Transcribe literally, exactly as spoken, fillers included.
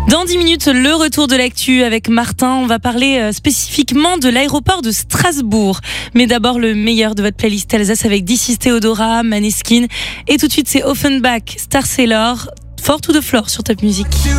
Dans dix minutes, le retour de l'actu avec Martin. On va parler euh, spécifiquement de l'aéroport de Strasbourg. Mais d'abord, le meilleur de votre playlist Alsace avec D six Theodora, Maneskin. Et tout de suite, c'est Offenbach, Star Sailor, Fort to the Floor sur Top Music.